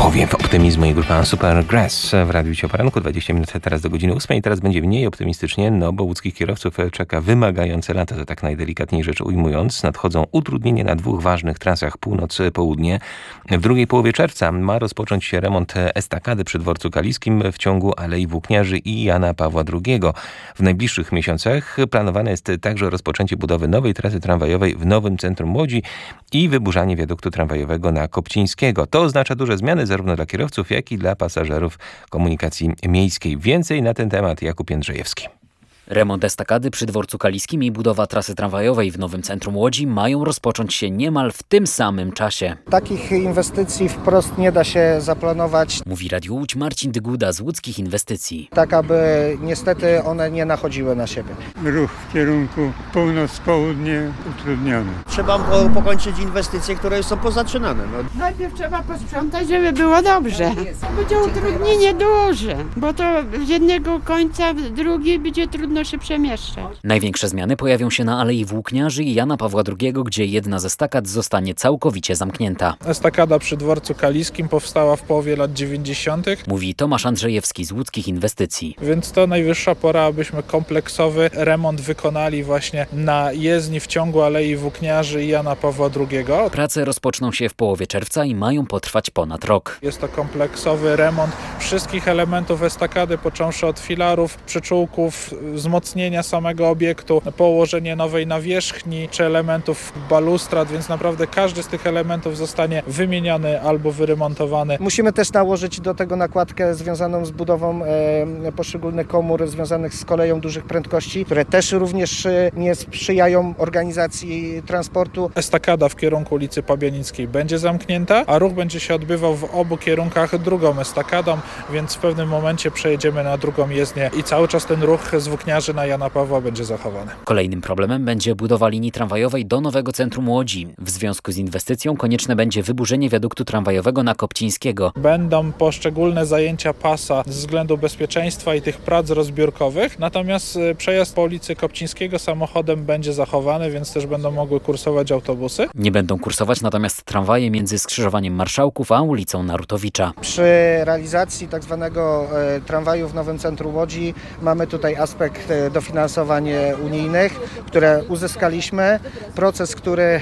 powiew optymizmu i grupa Supergrass w Radiu Cię o Poranku. 20 minut teraz do godziny 8. Teraz będzie mniej optymistycznie, bo łódzkich kierowców czeka wymagające lato, to tak najdelikatniej rzecz ujmując. Nadchodzą utrudnienia na dwóch ważnych trasach północ-południe. W drugiej połowie czerwca ma rozpocząć się remont estakady przy Dworcu Kaliskim w ciągu Alei Włókniarzy i Jana Pawła II. W najbliższych miesiącach planowane jest także rozpoczęcie budowy nowej trasy tramwajowej w nowym centrum Łodzi i wyburzanie wiaduktu tramwajowego na Kopcińskiego. To oznacza duże zmiany zarówno dla kierowców, jak i dla pasażerów komunikacji miejskiej. Więcej na ten temat Jakub Jędrzejewski. Remont estakady przy Dworcu Kaliskim i budowa trasy tramwajowej w nowym centrum Łodzi mają rozpocząć się niemal w tym samym czasie. Takich inwestycji wprost nie da się zaplanować. Mówi Radio Łódź Marcin Dyguda z Łódzkich Inwestycji. Tak, aby niestety one nie nachodziły na siebie. Ruch w kierunku północ-południe utrudniony. Trzeba pokończyć inwestycje, które już są pozaczynane. Najpierw trzeba posprzątać, żeby było dobrze. Będzie utrudnienie duże, bo to z jednego końca w drugi będzie trudno się przemieszczać. Największe zmiany pojawią się na Alei Włókniarzy i Jana Pawła II, gdzie jedna z estakad zostanie całkowicie zamknięta. Estakada przy Dworcu Kaliskim powstała w połowie lat 90. Mówi Tomasz Andrzejewski z Łódzkich Inwestycji. Więc to najwyższa pora, abyśmy kompleksowy remont wykonali właśnie na jezdni w ciągu Alei Włókniarzy i Jana Pawła II. Prace rozpoczną się w połowie czerwca i mają potrwać ponad rok. Jest to kompleksowy remont wszystkich elementów estakady, począwszy od filarów, przyczółków, wzmocnienia samego obiektu, położenie nowej nawierzchni czy elementów balustrad, więc naprawdę każdy z tych elementów zostanie wymieniony albo wyremontowany. Musimy też nałożyć do tego nakładkę związaną z budową poszczególnych komór związanych z koleją dużych prędkości, które też również nie sprzyjają organizacji transportu. Estakada w kierunku ulicy Pabianickiej będzie zamknięta, a ruch będzie się odbywał w obu kierunkach drugą estakadą, więc w pewnym momencie przejedziemy na drugą jezdnię i cały czas ten ruch z Włókniarzy na Jana Pawła będzie zachowany. Kolejnym problemem będzie budowa linii tramwajowej do nowego centrum Łodzi. W związku z inwestycją konieczne będzie wyburzenie wiaduktu tramwajowego na Kopcińskiego. Będą poszczególne zajęcia pasa ze względu bezpieczeństwa i tych prac rozbiórkowych, natomiast przejazd po ulicy Kopcińskiego samochodem będzie zachowany, więc też będą mogły kursować autobusy. Nie będą kursować natomiast tramwaje między skrzyżowaniem Marszałków a ulicą Narutowicza. Przy realizacji tak zwanego tramwaju w nowym centrum Łodzi mamy tutaj aspekt dofinansowań unijnych, które uzyskaliśmy. Proces, który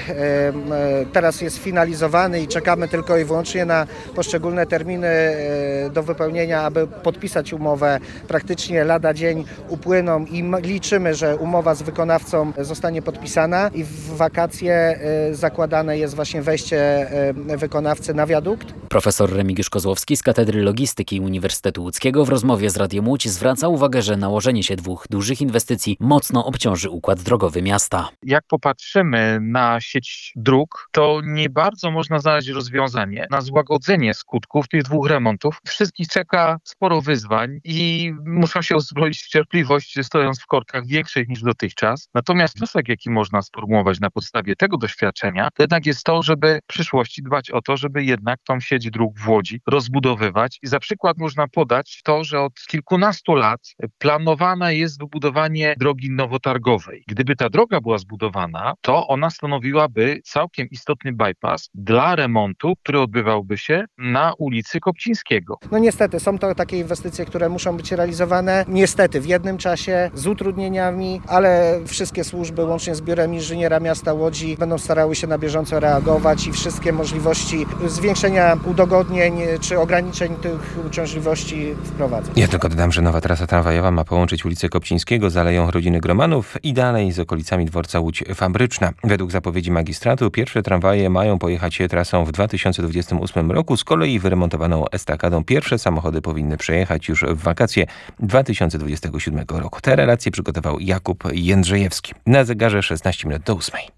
teraz jest finalizowany i czekamy tylko i wyłącznie na poszczególne terminy do wypełnienia, aby podpisać umowę. Praktycznie lada dzień upłyną i liczymy, że umowa z wykonawcą zostanie podpisana i w wakacje zakładane jest właśnie wejście wykonawcy na wiadukt. Profesor Remigiusz Kozłowski z Katedry Logistyki Uniwersytetu Łódzkiego w rozmowie z Radiem Łódź zwraca uwagę, że nałożenie się dwóch dużych inwestycji mocno obciąży układ drogowy miasta. Jak popatrzymy na sieć dróg, to nie bardzo można znaleźć rozwiązanie na złagodzenie skutków tych dwóch remontów. Wszystkich czeka sporo wyzwań i muszą się uzbroić w cierpliwość, stojąc w korkach większych niż dotychczas. Natomiast wniosek, jaki można sformułować na podstawie tego doświadczenia, to jednak jest to, żeby w przyszłości dbać o to, żeby jednak tą sieć dróg w Łodzi rozbudowywać. I za przykład można podać to, że od kilkunastu lat planowane jest wybudowanie drogi nowotargowej. Gdyby ta droga była zbudowana, to ona stanowiłaby całkiem istotny bypass dla remontu, który odbywałby się na ulicy Kopcińskiego. No niestety, są to takie inwestycje, które muszą być realizowane niestety w jednym czasie, z utrudnieniami, ale wszystkie służby, łącznie z Biurem Inżyniera Miasta Łodzi, będą starały się na bieżąco reagować i wszystkie możliwości zwiększenia udogodnień czy ograniczeń tych uciążliwości wprowadzać. Ja tylko dodam, że nowa trasa tramwajowa ma połączyć ulicę Kopcińskiego z Aleją Rodziny Gromanów i dalej z okolicami dworca Łódź Fabryczna. Według zapowiedzi magistratu pierwsze tramwaje mają pojechać trasą w 2028 roku. Z kolei wyremontowaną estakadą pierwsze samochody powinny przejechać już w wakacje 2027 roku. Te relacje przygotował Jakub Jędrzejewski. Na zegarze 16 minut do 8.